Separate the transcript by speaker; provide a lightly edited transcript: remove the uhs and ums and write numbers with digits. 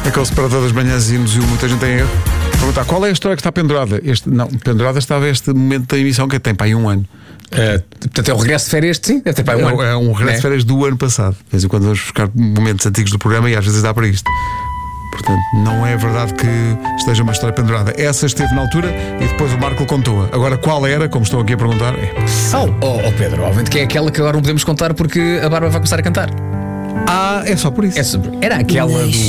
Speaker 1: Aquele separador das manhãs e muita gente tem erro. Perguntar qual é a história que está pendurada. Pendurada estava este momento da emissão que tem para aí um ano.
Speaker 2: Portanto, é o regresso de férias, sim, deve ter para aí um ano.
Speaker 1: É um regresso de férias do ano passado. De vez em quando vamos buscar momentos antigos do programa e às vezes dá para isto. Portanto, não é verdade que esteja uma história pendurada. Essa esteve na altura e depois o Marco contou-a. Agora, qual era, como estão aqui a perguntar?
Speaker 2: Pedro, obviamente que é aquela que agora não podemos contar porque a Bárbara vai começar a cantar.
Speaker 1: É só por isso.
Speaker 2: Era aquela do